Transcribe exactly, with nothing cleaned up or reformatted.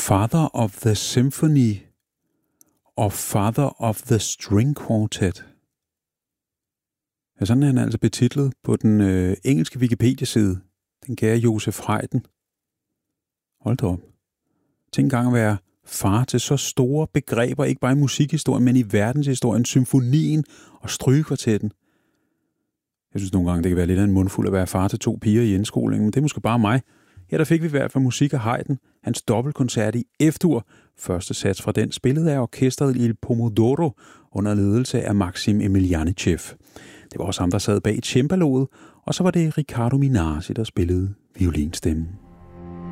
Father of the Symphony og Father of the String Quartet. Ja, sådan er han altså betitlet på den øh, engelske Wikipedia-side. Den kære Josef Haydn. Hold da op. Tænk engang at være far til så store begreber, ikke bare i musikhistorien, men i verdenshistorien, symfonien og strygekvartetten. Jeg synes nogle gange, det kan være lidt af en mundfuld at være far til to piger i indskolingen, men det er måske bare mig. Her der fik vi i hvert fald musik af Haydn, hans dobbeltkoncert i F-dur. Første sats fra den spillede af orkestret Il Pomodoro under ledelse af Maxim Emilianichev. Det var også ham, der sad bag cembaloet, og så var det Riccardo Minasi, der spillede violinstemmen.